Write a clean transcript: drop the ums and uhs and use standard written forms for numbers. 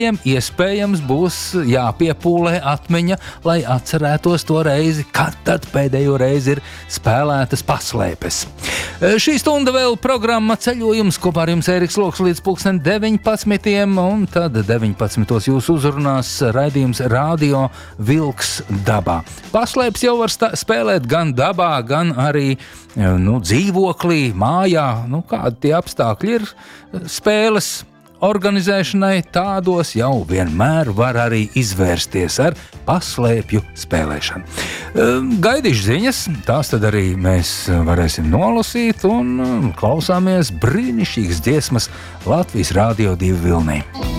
iespējams būs jāpiepūlē atmiņa, lai atcerētos to reizi, kad tad pēdējo reizi ir spēlētas paslēpes. Šī stunda vēl programma ceļojums kopā ar jums Ēriks Loks līdz 19. un tad 19. jūs uzrunās raidījums Radio Vilks dabā. Paslēpes jau var spēlēt gan dabā, gan arī dzīvoklī, mājā. Kādi tie apstākļi ir spēles organizēšanai, tādos jau vienmēr var arī izvērsties ar paslēpju spēlēšanu. Gaidīšu ziņas, tās tad arī mēs varēsim nolasīt un klausāmies brīnišķīgas dziesmas Latvijas Rādio 2 vilnī.